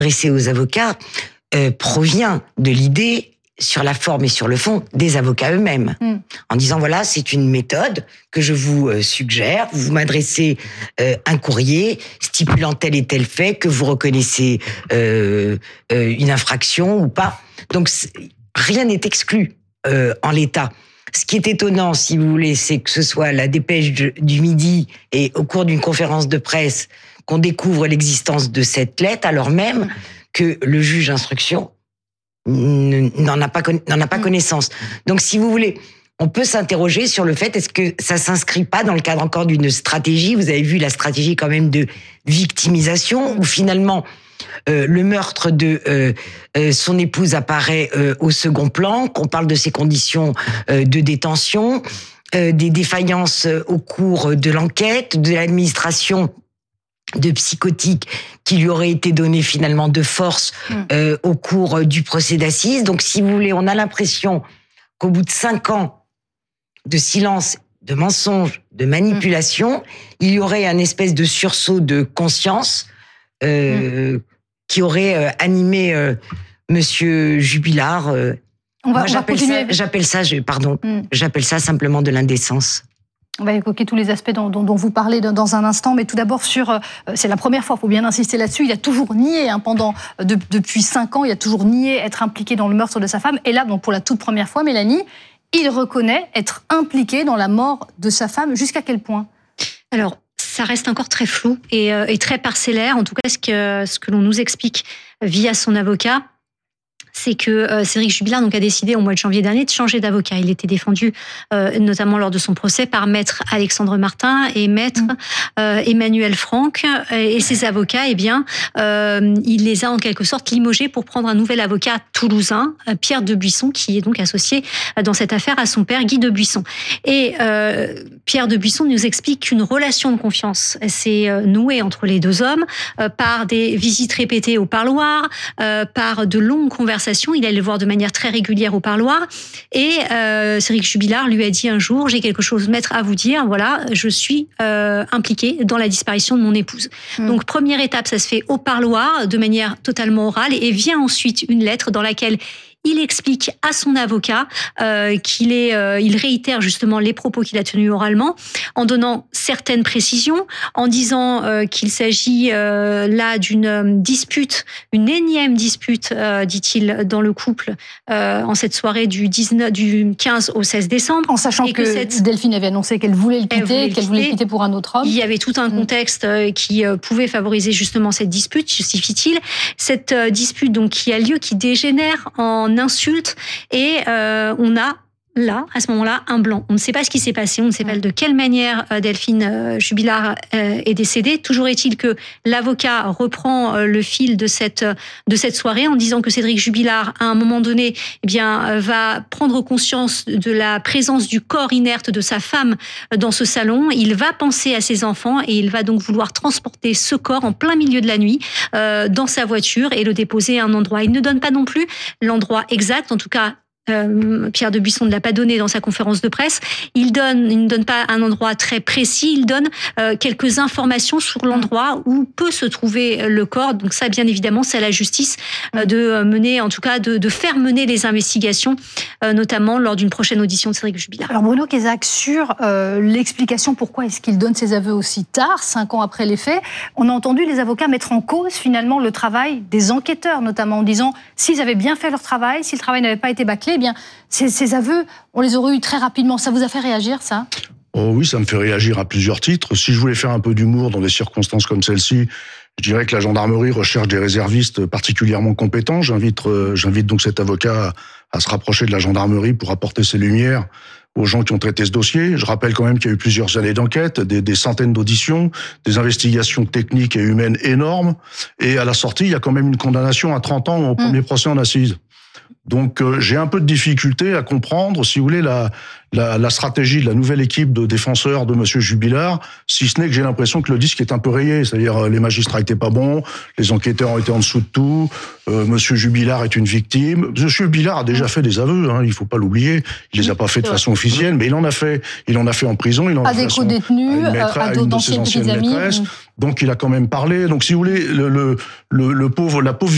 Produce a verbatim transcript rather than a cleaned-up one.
adressée aux avocats euh, provient de l'idée, sur la forme et sur le fond, des avocats eux-mêmes. Mm. En disant, voilà, c'est une méthode que je vous euh, suggère. Vous m'adressez euh, un courrier stipulant tel et tel fait, que vous reconnaissez euh, euh, une infraction ou pas. Donc, rien n'est exclu euh, en l'état. Ce qui est étonnant, si vous voulez, c'est que ce soit la dépêche du Midi et au cours d'une conférence de presse qu'on découvre l'existence de cette lettre, alors même que le juge d'instruction n'en a pas, n'en a pas connaissance. Donc, si vous voulez, on peut s'interroger sur le fait, est-ce que ça s'inscrit pas dans le cadre encore d'une stratégie? Vous avez vu la stratégie quand même de victimisation, où finalement, euh, le meurtre de euh, euh, son épouse apparaît euh, au second plan, qu'on parle de ses conditions euh, de détention, euh, des défaillances au cours de l'enquête, de l'administration de psychotiques qui lui auraient été données finalement de force euh, au cours du procès d'assises. Donc, si vous voulez, on a l'impression qu'au bout de cinq ans de silence, de mensonges, de manipulation, mmh. il y aurait un espèce de sursaut de conscience euh, mmh. qui aurait euh, animé euh, Monsieur Jubilard. Euh. On va, Moi, on j'appelle va ça, j'appelle ça, je, pardon, mmh. j'appelle ça simplement de l'indécence. On va évoquer tous les aspects dont, dont, dont vous parlez dans un instant, mais tout d'abord sur, euh, c'est la première fois, il faut bien insister là-dessus, il a toujours nié, hein, pendant, de, depuis cinq ans, il a toujours nié être impliqué dans le meurtre de sa femme. Et là, donc pour la toute première fois, Mélanie, il reconnaît être impliqué dans la mort de sa femme. Jusqu'à quel point? Alors, ça reste encore très flou et, euh, et très parcellaire. En tout cas, ce que, ce que l'on nous explique via son avocat, c'est que euh, Cédric Jubilard donc, a décidé au mois de janvier dernier de changer d'avocat. Il était défendu euh, notamment lors de son procès par maître Alexandre Martin et maître euh, Emmanuel Franck. Et, et ses avocats, eh bien, euh, il les a en quelque sorte limogés pour prendre un nouvel avocat toulousain, Pierre Debuisson, qui est donc associé dans cette affaire à son père Guy Debuisson. Et euh, Pierre Debuisson nous explique qu'une relation de confiance s'est nouée entre les deux hommes euh, par des visites répétées au parloir, euh, par de longues conversations. Il allait le voir de manière très régulière au parloir. Et euh, Cédric Jubilard lui a dit un jour, j'ai quelque chose, maître, à vous dire. Voilà, je suis euh, impliqué dans la disparition de mon épouse. Mmh. Donc, première étape, ça se fait au parloir, de manière totalement orale. Et vient ensuite une lettre dans laquelle il explique à son avocat euh, qu'il est, euh, il réitère justement les propos qu'il a tenus oralement, en donnant certaines précisions, en disant euh, qu'il s'agit euh, là d'une euh, dispute, une énième dispute, euh, dit-il, dans le couple euh, en cette soirée du, dix-neuf, du quinze au seize décembre. En sachant que, que cette... Delphine avait annoncé qu'elle voulait le quitter, voulait qu'elle voulait le quitter pour un autre homme. Il y avait tout un contexte euh, qui euh, pouvait favoriser justement cette dispute, justifie-t-il. Cette euh, dispute donc qui a lieu, qui dégénère en insulte et euh, on a là, à ce moment-là, un blanc. On ne sait pas ce qui s'est passé, on ne sait pas de quelle manière euh, Delphine euh, Jubilard euh, est décédée. Toujours est-il que l'avocat reprend euh, le fil de cette, de cette soirée en disant que Cédric Jubilard, à un moment donné, eh bien, euh, va prendre conscience de la présence du corps inerte de sa femme dans ce salon. Il va penser à ses enfants et il va donc vouloir transporter ce corps en plein milieu de la nuit euh, dans sa voiture et le déposer à un endroit. Il ne donne pas non plus l'endroit exact, en tout cas, Euh, Pierre Debuisson ne l'a pas donné dans sa conférence de presse. Il donne, il ne donne pas un endroit très précis. Il donne euh, quelques informations sur l'endroit où peut se trouver le corps. Donc ça, bien évidemment, c'est à la justice euh, de mener, en tout cas, de, de faire mener les investigations, euh, notamment lors d'une prochaine audition de Cédric Jubilard. Alors Bruno Cazac, sur euh, l'explication pourquoi est-ce qu'il donne ses aveux aussi tard, cinq ans après les faits, on a entendu les avocats mettre en cause finalement le travail des enquêteurs, notamment en disant s'ils avaient bien fait leur travail, si le travail n'avait pas été bâclé, eh bien, ces, ces aveux, on les aurait eus très rapidement. Ça vous a fait réagir, ça ? Oh oui, ça me fait réagir à plusieurs titres. Si je voulais faire un peu d'humour dans des circonstances comme celle-ci, je dirais que la gendarmerie recherche des réservistes particulièrement compétents. J'invite, euh, j'invite donc cet avocat à, à se rapprocher de la gendarmerie pour apporter ses lumières aux gens qui ont traité ce dossier. Je rappelle quand même qu'il y a eu plusieurs années d'enquête, des, des centaines d'auditions, des investigations techniques et humaines énormes. Et à la sortie, il y a quand même une condamnation à trente ans au premier mmh. procès en assises. Donc euh, j'ai un peu de difficulté à comprendre, si vous voulez, la, la, la stratégie de la nouvelle équipe de défenseurs de Monsieur Jubilard, si ce n'est que j'ai l'impression que le disque est un peu rayé, c'est-à-dire euh, les magistrats étaient pas bons, les enquêteurs ont été en dessous de tout, euh, Monsieur Jubilard est une victime. Monsieur Jubilard a déjà fait des aveux, hein, il faut pas l'oublier, il les a pas fait de façon officielle, mais il en a fait, il en a fait en prison, il en a fait à des co-détenus, à, à une de ses anciennes maîtresses, donc il a quand même parlé. Donc si vous voulez, le, le, le, le pauvre, la pauvre